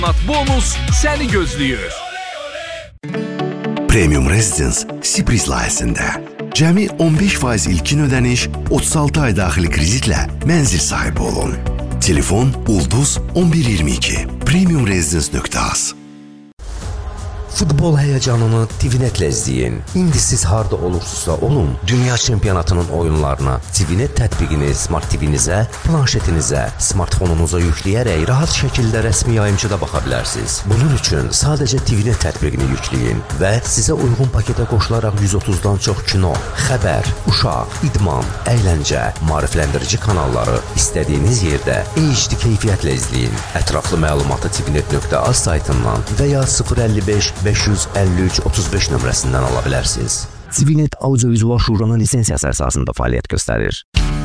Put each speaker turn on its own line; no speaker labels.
Bonus səni gözləyir.
Premium Residence Sibris layihəsində cəmi 15% ilkin ödəniş, 36 ay daxili kreditlə mənzil sahibi olun. Telefon Ulduz 1122 premiumresidence.az. Futbol həyəcanını TVNet-lə izləyin. İndi siz harda olursunuzsa olun, dünya çempionatının oyunlarına TVNet tətbiqini Smart TV-nizə, planşetinizə, smartfonunuza yükləyərək rahat şəkildə rəsmi yayımçıda baxa bilərsiniz. Bunun üçün sadəcə TVNet tətbiqini yükləyin və sizə uyğun paketə qoşularaq 130-dan çox kino, xəbər, uşaq, idman, əyləncə, maarifləndirici kanalları istədiyiniz yerdə HD keyfiyyətlə izləyin. Ətraflı məlumatı tvnet.az saytından və ya 055 553 35 nömrəsindən ala bilərsiniz. TVNet Audiovizual Şuranın lisensiyası əsasında fəaliyyət göstərir.